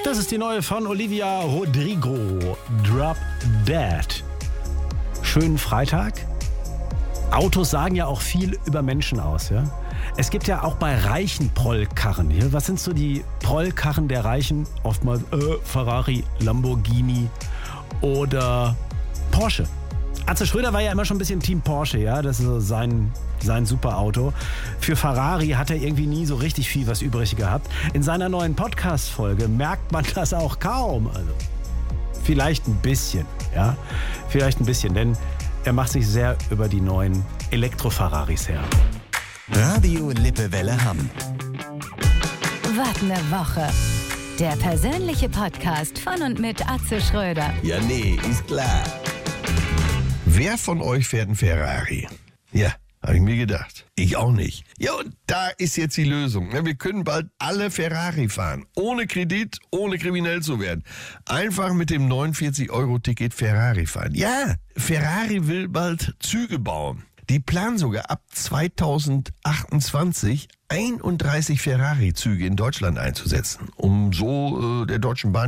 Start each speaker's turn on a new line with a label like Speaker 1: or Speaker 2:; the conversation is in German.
Speaker 1: Das ist die neue von Olivia Rodrigo, Drop Dead. Schönen Freitag. Autos sagen ja auch viel über Menschen aus, ja? Es gibt ja auch bei Reichen Prollkarren. Hier. Was sind so die Prollkarren der Reichen? Oftmals Ferrari, Lamborghini oder Porsche. Atze Schröder war ja immer schon ein bisschen Team Porsche, ja? Das ist so sein Superauto. Für Ferrari hat er irgendwie nie so richtig viel was übrig gehabt. In seiner neuen Podcast-Folge merkt man das auch kaum. Also vielleicht ein bisschen, ja? Vielleicht ein bisschen, denn er macht sich sehr über die neuen Elektro-Ferraris her.
Speaker 2: Radio Lippewelle Hamm.
Speaker 3: Was ne Woche. Der persönliche Podcast von und mit Atze Schröder.
Speaker 2: Ja, nee, ist klar. Wer von euch fährt einen Ferrari? Ja, habe ich mir gedacht. Ich auch nicht. Ja, und da ist jetzt die Lösung. Wir können bald alle Ferrari fahren. Ohne Kredit, ohne kriminell zu werden. Einfach mit dem 49-Euro-Ticket Ferrari fahren. Ja, Ferrari will bald Züge bauen. Die planen sogar ab 2028 31 Ferrari-Züge in Deutschland einzusetzen, um so der Deutschen Bahn